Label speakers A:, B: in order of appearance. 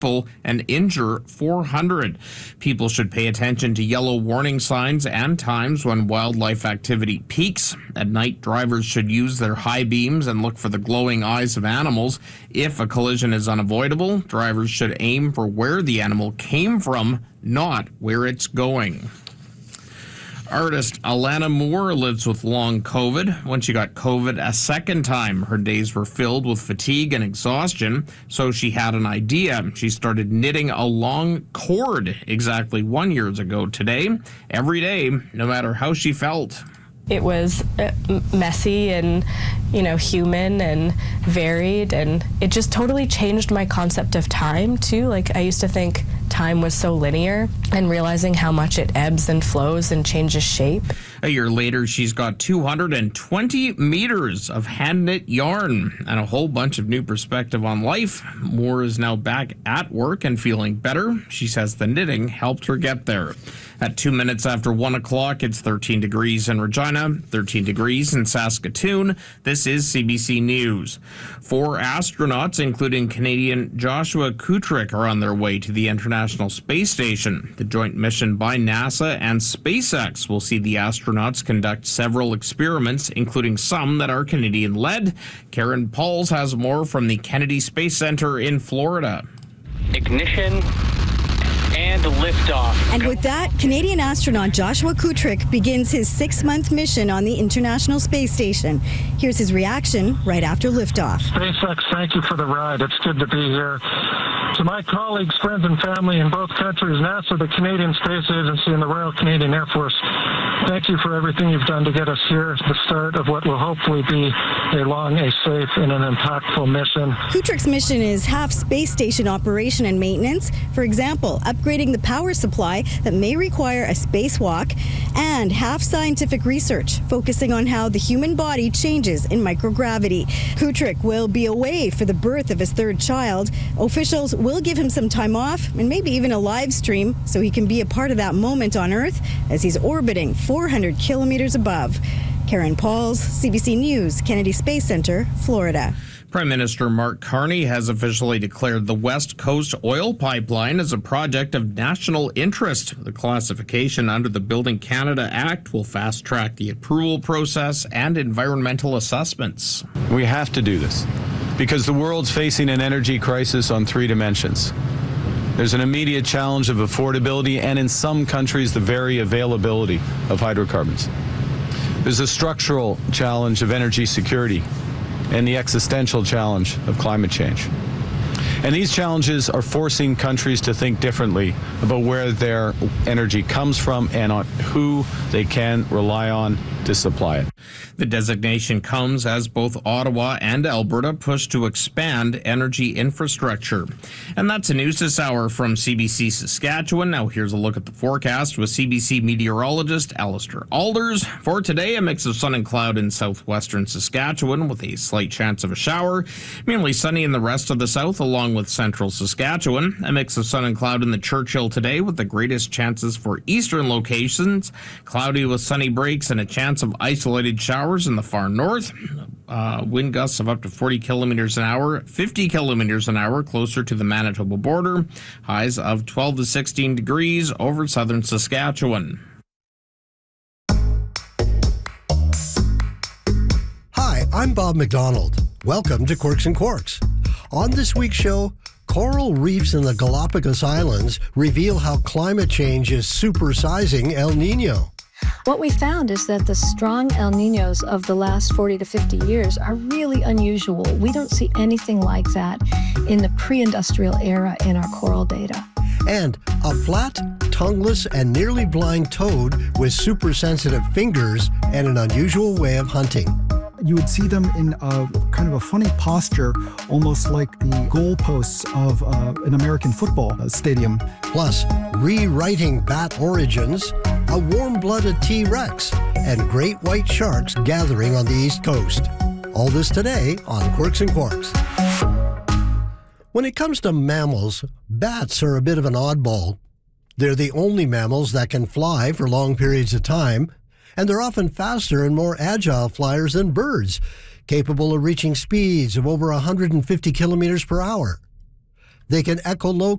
A: and injure 400. People should pay attention to yellow warning signs and times when wildlife activity peaks. At night, drivers should use their high beams and look for the glowing eyes of animals. If a collision is unavoidable, drivers should aim for where the animal came from, not where it's going. Artist Alana Moore lives with long COVID. When she got COVID a second time, her days were filled with fatigue and exhaustion, so she had an idea. She started knitting a long cord exactly 1 year ago today, every day, no matter how she felt.
B: It was messy and, human and varied, and it just totally changed my concept of time, too. Like, I used to think time was so linear, and realizing how much it ebbs and flows and changes shape.
A: A year later, she's got 220 meters of hand-knit yarn and a whole bunch of new perspective on life. Moore is now back at work and feeling better. She says the knitting helped her get there. At 2 minutes after 1 o'clock, it's 13 degrees in Regina, 13 degrees in Saskatoon. This is CBC News. 4 astronauts, including Canadian Joshua Kutrick, are on their way to the International Space Station. The joint mission by NASA and SpaceX will see the astronauts conduct several experiments, including some that are Canadian-led. Karen Pauls has more from the Kennedy Space Center in Florida.
C: Ignition and liftoff.
D: And with that, Canadian astronaut Joshua Kutrick begins his 6-month mission on the International Space Station. Here's his reaction right after liftoff.
E: SpaceX, thank you for the ride. It's good to be here. To my colleagues, friends, and family in both countries, NASA, the Canadian Space Agency, and the Royal Canadian Air Force, thank you for everything you've done to get us here, the start of what will hopefully be a long, a safe, and an impactful mission.
D: Kutrick's mission is half space station operation and maintenance. For example, upgrading the power supply that may require a spacewalk, and half scientific research, focusing on how the human body changes in microgravity. Kutrick will be away for the birth of his 3rd child. Officials will give him some time off and maybe even a live stream so he can be a part of that moment on Earth as he's orbiting 400 kilometers above. Karen Pauls, CBC News, Kennedy Space Center, Florida.
A: Prime Minister Mark Carney has officially declared the West Coast oil pipeline as a project of national interest. The classification under the Building Canada Act will fast-track the approval process and environmental assessments.
F: We have to do this because the world's facing an energy crisis on 3 dimensions. There's an immediate challenge of affordability and in some countries the very availability of hydrocarbons. There's a structural challenge of energy security and the existential challenge of climate change. And these challenges are forcing countries to think differently about where their energy comes from and on who they can rely on to supply it.
A: The designation comes as both Ottawa and Alberta push to expand energy infrastructure. And that's the news this hour from CBC Saskatchewan. Now here's a look at the forecast with CBC meteorologist Alistair Alders. For today, a mix of sun and cloud in southwestern Saskatchewan with a slight chance of a shower. Mainly sunny in the rest of the south along with central Saskatchewan. A mix of sun and cloud in the Churchill today with the greatest chances for eastern locations. Cloudy with sunny breaks and a chance of isolated showers in the far north. Wind gusts of up to 40 kilometers an hour, 50 kilometers an hour closer to the Manitoba border. Highs of 12 to 16 degrees over southern Saskatchewan.
G: Hi, I'm Bob McDonald. Welcome to Quirks and Quarks. On this week's show, coral reefs in the Galapagos Islands reveal how climate change is supersizing El Niño.
H: What we found is that the strong El Niños of the last 40 to 50 years are really unusual. We don't see anything like that in the pre-industrial era in our coral data.
G: And a flat, tongueless, and nearly blind toad with super-sensitive fingers and an unusual way of hunting.
I: You would see them in a kind of a funny posture, almost like the goalposts of an American football stadium.
G: Plus, rewriting bat origins, a warm-blooded T-Rex, and great white sharks gathering on the East Coast. All this today on Quirks and Quarks. When it comes to mammals, bats are a bit of an oddball. They're the only mammals that can fly for long periods of time, and they're often faster and more agile flyers than birds, capable of reaching speeds of over 150 kilometers per hour. They can echolocate